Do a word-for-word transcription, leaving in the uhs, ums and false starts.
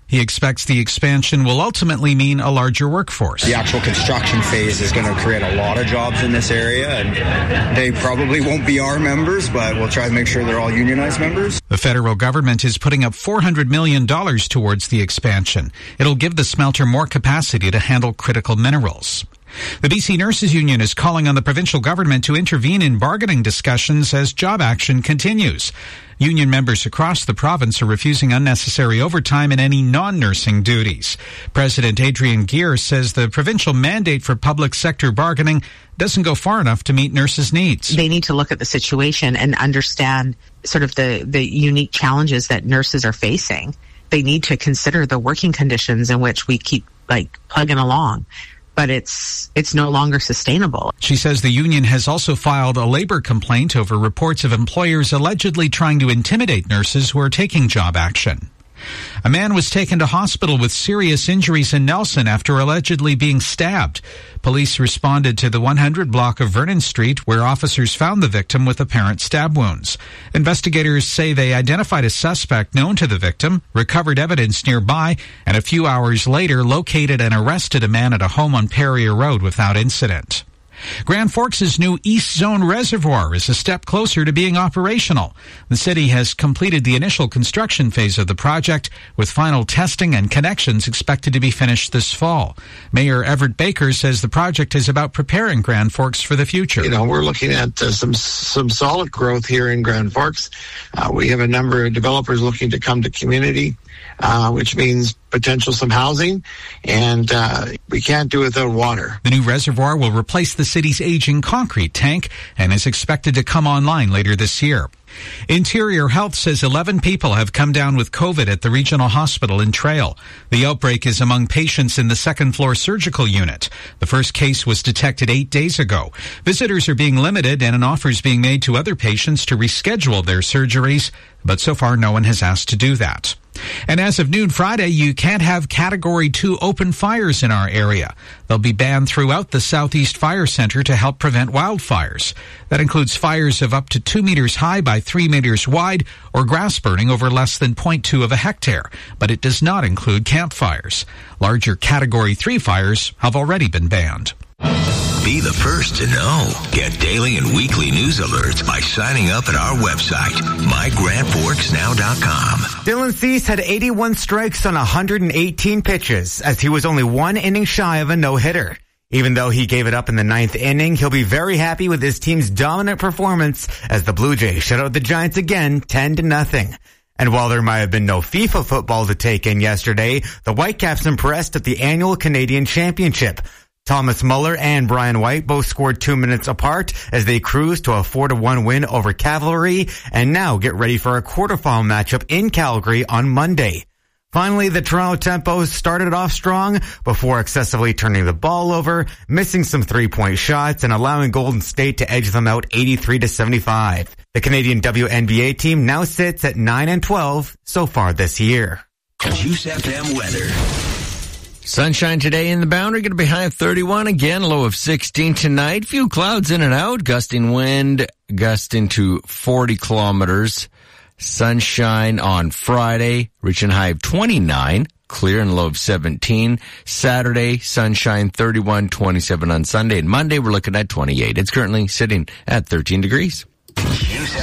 He expects the expansion will ultimately mean a larger workforce. The actual construction phase is going to create a lot of jobs in this area, and they probably won't be our members, but we'll try to make sure they're all unionized members. The federal government is putting up four hundred million dollars towards the expansion. It'll give the smelter more capacity to handle critical minerals. The B C Nurses Union is calling on the provincial government to intervene in bargaining discussions as job action continues. Union members across the province are refusing unnecessary overtime and any non-nursing duties. President Adrian Gear says the provincial mandate for public sector bargaining doesn't go far enough to meet nurses' needs. They need to look at the situation and understand sort of the, the unique challenges that nurses are facing. They need to consider the working conditions in which we keep like plugging along. But it's it's no longer sustainable. She says the union has also filed a labor complaint over reports of employers allegedly trying to intimidate nurses who are taking job action. A man was taken to hospital with serious injuries in Nelson after allegedly being stabbed. Police responded to the one hundred block of Vernon Street, where officers found the victim with apparent stab wounds. Investigators say they identified a suspect known to the victim, recovered evidence nearby, and a few hours later located and arrested a man at a home on Perrier Road without incident. Grand Forks' new East Zone Reservoir is a step closer to being operational. The city has completed the initial construction phase of the project, with final testing and connections expected to be finished this fall. Mayor Everett Baker says the project is about preparing Grand Forks for the future. You know, we're looking at uh, some some solid growth here in Grand Forks. Uh, we have a number of developers looking to come to community, uh, which means potential some housing, and uh, we can't do it without water. The new reservoir will replace the city's aging concrete tank and is expected to come online later this year. Interior Health says eleven people have come down with COVID at the regional hospital in Trail. The outbreak is among patients in the second floor surgical unit. The first case was detected eight days ago. Visitors are being limited and an offer is being made to other patients to reschedule their surgeries, but so far no one has asked to do that. And as of noon Friday, you can't have Category two open fires in our area. They'll be banned throughout the Southeast Fire Center to help prevent wildfires. That includes fires of up to two meters high by three meters wide or grass burning over less than zero point two of a hectare, but it does not include campfires. Larger Category three fires have already been banned. Be the first to know. Get daily and weekly news alerts by signing up at our website, my grand forks now dot com. Dylan Cease had eighty-one strikes on one hundred eighteen pitches, as he was only one inning shy of a no-hitter. Even though he gave it up in the ninth inning, he'll be very happy with his team's dominant performance as the Blue Jays shut out the Giants again ten to nothing. And while there might have been no FIFA football to take in yesterday, the Whitecaps impressed at the annual Canadian Championship. Thomas Muller and Brian White both scored two minutes apart as they cruised to a four to one win over Cavalry and now get ready for a quarterfinal matchup in Calgary on Monday. Finally, the Toronto Tempos started off strong before excessively turning the ball over, missing some three-point shots and allowing Golden State to edge them out eighty-three to seventy-five. The Canadian W N B A team now sits at nine and twelve so far this year. Juice F M weather. Sunshine today in the Boundary, going to be high of thirty-one again, low of sixteen tonight. Few clouds in and out, gusting wind, gusting to forty kilometers. Sunshine on Friday, reaching high of twenty-nine, clear and low of seventeen. Saturday, sunshine thirty-one, twenty-seven on Sunday. And Monday, we're looking at twenty-eight. It's currently sitting at thirteen degrees.